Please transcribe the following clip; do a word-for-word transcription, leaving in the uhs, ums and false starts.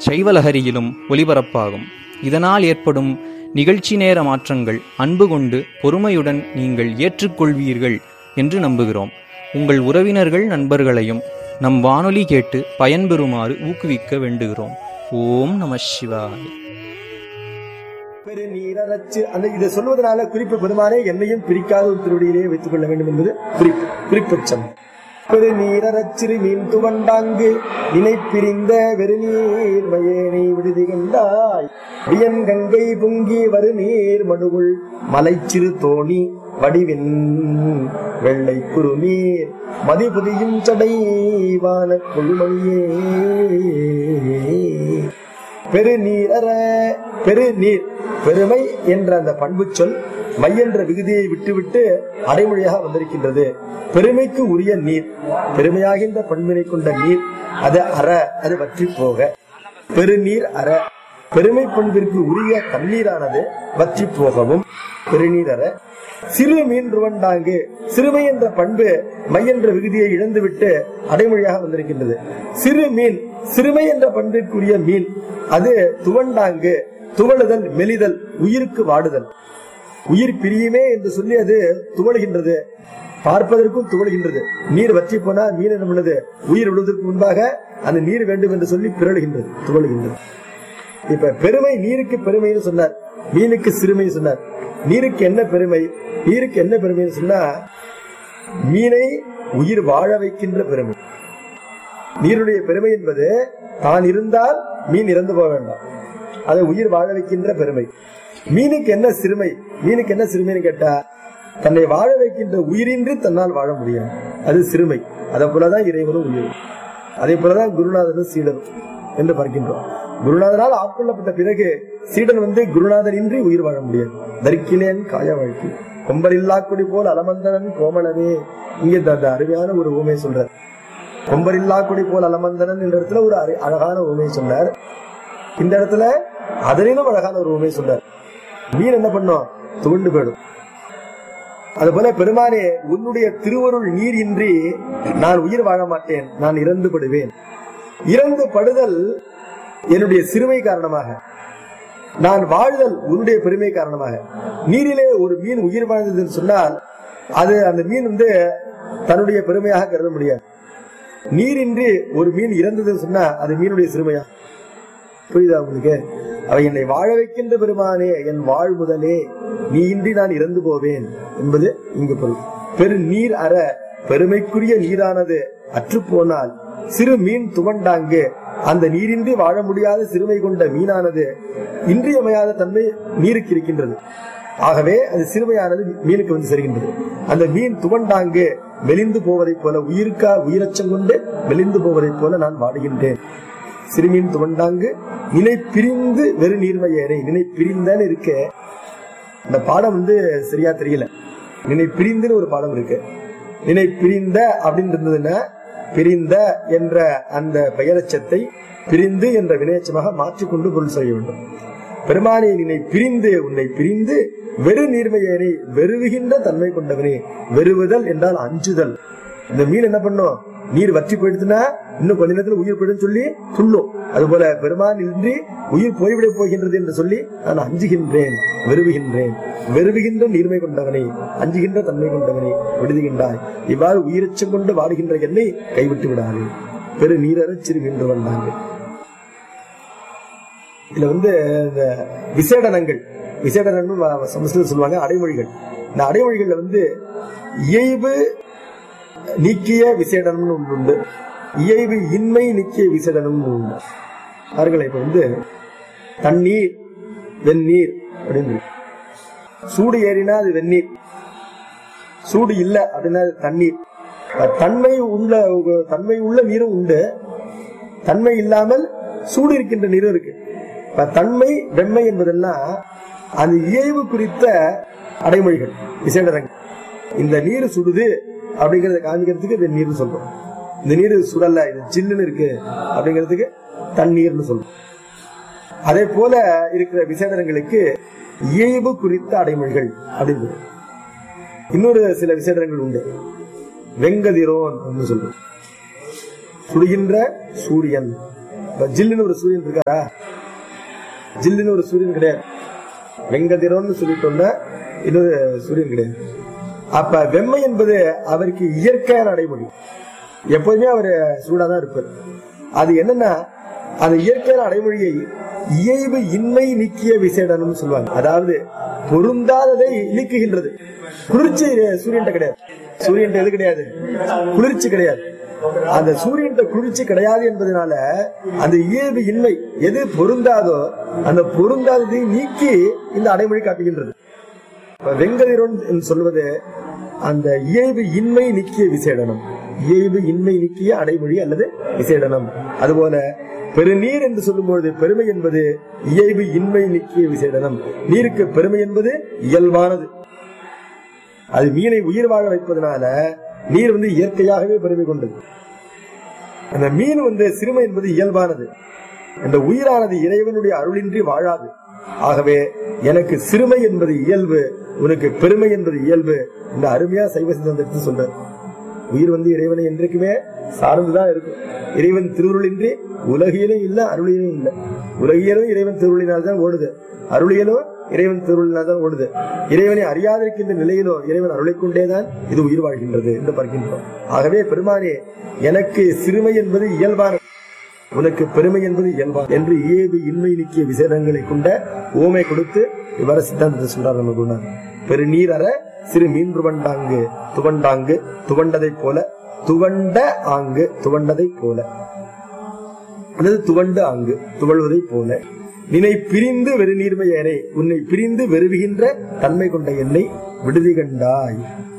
சைவலஹரியிலும் ஒலிபரப்பாகும். இதனால் ஏற்படும் நிகழ்ச்சி நேர மாற்றங்கள் அன்பு கொண்டு பொறுமையுடன் நீங்கள் ஏற்றுக்கொள்வீர்கள் என்று நம்புகிறோம். உங்கள் உறவினர்கள் நண்பர்களையும் நம் வானொலி கேட்டு பயன்பெறுமாறு ஊக்குவிக்க வேண்டுகிறோம். ஓம் நம சிவாய. பெருநீரச்சு அந்த இதை சொல்வதனால குறிப்பு பெருமானே என்னையும் பிரிக்காத ஒரு திருவடியிலேயே வைத்துக் கொள்ள வேண்டும் என்பது குறிப்பு குறிப்பச்சம். பெருநீரச்சிறு மீன் துவண்டாங்கு நினைப்பிரிந்த வெறுநீர் மயேனை விடுதி கண்டாய் வியன் கங்கை பொங்கி வரு நீர் மடுவுள் மலைச்சிறு தோணி வடிவின் வெள்ளை குறுநீர் மதிபுதியும் சடைவான கொழுமணியே. பெருநீர பெருநீர் பெருமை என்ற அந்த பண்பு சொல் மையென்ற விகுதியை விட்டுவிட்டு அடைமொழியாக வந்திருக்கின்றது. பெருமைக்கு உரிய நீர், பெருமையாகின்ற பண்பினை கொண்ட நீர், அது அற, அது வற்றி போக. பெருநீர் அற, பெருமை பண்பிற்கு உரிய தண்ணீரானது வற்றி போகவும். பெருநீர் அற. சிறு மீன் ருவண்டாங்கு, சிறுமை என்ற பண்பு மையென்ற விகுதியை இழந்துவிட்டு அடைமொழியாக வந்திருக்கின்றது. சிறு மீன், சிறுமை என்ற பண்பிற்குரிய மீன், அது துவண்டாங்கு, துவளுதல், மெலிதல், உயிருக்கு வாடுதல். உயிர் பிரியுமே என்று சொல்லி அது துவளுகின்றது, பார்ப்பதற்கும் துவளுகின்றது. நீர் வற்றி போனா மீன் என்ன பண்ணுது, உயிர் விழுவதற்கு முன்பாக அந்த நீர் வேண்டும் என்று சொல்லி பிறழுகின்றது, துவளுகின்றது. இப்ப பெருமை, நீருக்கு பெருமைன்னு சொன்னார், மீனுக்கு சிறுமை சொன்னார். நீருக்கு என்ன பெருமை, நீருக்கு என்ன பெருமைன்னு சொன்னா மீனை உயிர் வாழ வைக்கின்ற பெருமை. நீருடைய பெருமை என்பது தான் இருந்தால் மீன் இறந்து போக வேண்டாம், அதை உயிர் வாழ வைக்கின்ற பெருமை. மீனுக்கு என்ன சிறுமை, மீனுக்கு என்ன சிறுமைன்னு கேட்டா தன்னை வாழ வைக்கின்ற உயிரின்றி தன்னால் வாழ முடியாது, அது சிறுமை. அதை போலதான் இறைவனும் உயிர், அதே போலதான் குருநாதனும் சீடனும் என்று பார்க்கின்றோம். குருநாதனால் ஆட்கொள்ளப்பட்ட பிறகு சீடன் வந்து குருநாதன் இன்றி உயிர் வாழ முடியாது. தரிக்கிலேன் காய வாழ்க்கை கொம்பரில்லா கொடி போல் அலமந்தனன் கோமளவே. இங்கே அந்த அருமையான ஒரு ஊமை சொல்றார். கொம்பரில்லா கொடி போல் அலமந்தனன் என்ற இடத்துல ஒரு அழகான ஊமை சொன்னார். இந்த இடத்துல அதனிலும் அழகான ஒரு ஊமை சொன்னார். மீன் என்ன பண்ணும், துவண்டு போயிடும். அதுபோல பெருமானே, உன்னுடைய திருவருள் நீர் இன்றி நான் உயிர் வாழ மாட்டேன், நான் இறந்து படுவேன். இறந்து படுதல் என்னுடைய சிறுமை காரணமாக, நான் வாழ்தல் உன்னுடைய பெருமை காரணமாக. நீரிலே ஒரு மீன் உயிர் வாழ்ந்ததுன்னு சொன்னால் அது அந்த மீன் வந்து தன்னுடைய பெருமையாக கருத முடியாது. நீரின்றி ஒரு மீன் இறந்ததுன்னு சொன்னா அது மீனுடைய சிறுமையா? புரியுதா உங்களுக்கு? அவை என்னை வாழ வைக்கின்ற பெருமானே, என் வாழ் முதலே, நீ இன்றி நான் இறந்து போவேன் என்பது இங்கு பொருள். பெரு நீர் அற, பெருமைக்குரிய நீரானது அற்று போனால் சிறு மீன் துவண்டாங்கு, அந்த நீரின்றி வாழ முடியாத சிறுமை கொண்ட மீனானது இன்றியமையாத தன்மை நீருக்கு இருக்கின்றது. ஆகவே அது சிறுமையானது மீனுக்கு வந்து செல்கின்றது. அந்த மீன் துவண்டாங்கு மெலிந்து போவதை போல, உயிருக்கா உயிரச்சம் கொண்டு மெலிந்து போவதை போல நான் வாடுகின்றேன். சிறுமீன் துவண்டாங்கு நினை பிரிந்து வெறு நீர்மையேனை. நினை பிரிந்தன்னு இருக்க, அந்த பாடம் வந்து சரியா தெரியல. நினை பிரிந்துன்னு ஒரு பாடம் இருக்கு. நினை பிரிந்த அப்படின்னு இருந்ததுன்னா பிரிந்த என்ற அந்த பெயரச்சத்தை பிரிந்து என்ற வினையச்சமாக மாற்றிக்கொண்டு பொருள் செய்ய வேண்டும். பெருமானே, நினை பிரிந்து, உன்னை பிரிந்து வெறு நீர்மையேனை, வெறுவுகின்ற தன்மை கொண்டவனே. வெறுவுதல் என்றால் அஞ்சுதல். இந்த மீன் என்ன பண்ணும், நீர் வற்றி போயிடுச்சுன்னா இன்னும் கொஞ்ச நேரத்தில் உயிர் போயிடும் சொல்லி துள்ளும். அதுபோல பெருமான் இன்றி உயிர் போய்விட போகின்றது என்று சொல்லி நான் அஞ்சுகின்றேன், வெறுவுகின்றேன். வெறுவுகின்ற நீர்மை கொண்டவனை, அஞ்சுகின்ற தன்மை கொண்டவனை விடுதுகின்றாய். இவ்வாறு உயிரச்சம் கொண்டு வாடுகின்ற என்னை கைவிட்டு விடாது. பெரு நீரற சிறு மீன்று வந்தாங்க. இதுல வந்து இந்த விசேடனங்கள், விசேடனங்கள் சமஸ்கிருதம் சொல்லுவாங்க, அடைமொழிகள். இந்த அடைமொழிகள்ல வந்து இயைபு நீக்கிய விசேடனம் உண்டு, இயைபு இன்மை நீக்கிய விசேடனம் உண்டு. அவர்களை இப்ப வந்து தண்ணீர் வெந்நீர் அப்படின்னு, சூடு ஏறினா அது வெந்நீர், சூடு இல்ல அப்படின்னா அது தண்ணீர். தன்மை உள்ள தன்மை உள்ள நீரும் உண்டு, தன்மை இல்லாமல் சூடு இருக்கின்ற நீரும் இருக்கு. தன்மை வெண்மை என்பதெல்லாம் அந்த இயைபு குறித்த அடைமொழிகள், விசேடங்கள். இந்த நீர் சுடுது அப்படிங்கறத காமிக்கிறதுக்கு இந்த நீர் சொல்றோம். இந்த நீர் சுடல, இது சில்லுன்னு இருக்கு அப்படிங்கிறதுக்கு தண்ணீர்னு சொல்றோம். அதே போல இருக்கிற விசேடங்களுக்கு இயைபு குறித்த அடைமொழிகள் அப்படின்னு. இன்னொரு சில விசேடங்கள் உண்டு. வெங்கதிரோன் சொல்றோம், சுடுகின்ற சூரியன், இப்ப ஜில்லுன்னு ஒரு சூரியன் இருக்காரா? ஜில்லுன்னு ஒரு சூரியன் கிடையாது. வெங்கதிரோன்னு சொல்லிட்டோம்னா இன்னொரு சூரியன் கிடையாது. அப்ப வெம்மை என்பது அவருக்கு இயற்கையான அடைமொழி. எப்போதுமே அவர் சூடாதான் இருப்பார். அது என்னன்னா அந்த இயற்கையான அடைமொழியை இயைபு இன்மை நீக்கிய விசேடனம் சொல்லுவாங்க. அதாவது பொருந்தாததை நீக்குகின்றது. குளிர்ச்சி சூரியன் கிடையாது. சூரியன் எது கிடையாது? குளிர்ச்சி கிடையாது. அந்த சூரியன் குளிர்ச்சி கிடையாது என்பதனால அந்த இயல்பு இன்மை எது பொருந்தாதோ அந்த பொருந்தாததை நீக்கி இந்த அடைமொழி காட்டுகின்றது. வெங்கதிரோன் சொல்வது அந்த இயல்பு இன்மை நீக்கிய விசேடனம், இயல்பு இன்மை நீக்கிய அடைமொழி அல்லது விசேடனம். அதுபோல பெருநீர் என்று சொல்லும்போது பெருமை என்பது இயல்பு இன்மை நீக்கிய விசேடனம். நீருக்கு பெருமை என்பது இயல்பானது. அது மீனை உயிர் வாழ வைப்பதனால நீர் வந்து இயற்கையாகவே பெருமை கொண்டது. அந்த மீன் வந்து சிறுமை என்பது இயல்பானது. அந்த உயிரானது இறைவனுடைய அருளின்றி வாழாது. ஆகவே எனக்கு சிறுமை என்பது இயல்பு, உனக்கு பெருமை என்பது இயல்பு. இந்த அருமையா சைவ சித்தாந்தத்தை சொல்ற. உயிர் வந்து இறைவனை என்றைக்குமே சார்ந்துதான் இருக்கும். இறைவன் திருவுருளின்றி உலகியலும் இல்ல, அருளியலும் இல்ல. உலகியலும் இறைவன் திருவுருளினால்தான் ஓடுது, அருளியலும் இறைவன் திருவுருளினால்தான் ஓடுது. இறைவனை அறியாதிருக்கின்ற நிலையிலோ இறைவன் அருளை கொண்டேதான் இது உயிர் வாழ்கின்றது என்று பார்க்கின்றோம். ஆகவே பெருமானே, எனக்கு சிறுமை என்பது இயல்பான, உனக்கு பெருமை என்பது இயல்பான என்று இயல்பு இன்மை நீக்கிய விசேடங்களை கொண்ட ஓமை கொடுத்து இவ்வாறு சித்தாந்தத்தை சொல்றார் நம்ம குருநாதர். பெருநீர் அற சிறு மீன் துவண்டாங்கு துவண்டாங்கு துவண்டதை போல, துவண்ட ஆங்கு துவண்டதை போல, அல்லது துவண்டு ஆங்கு துவழ்வதை போல, நினை பிரிந்து வெறு நீர்மையரே, உன்னை பிரிந்து வெறுவுகின்ற தன்மை கொண்ட என்னை விடுதி கண்டாய்.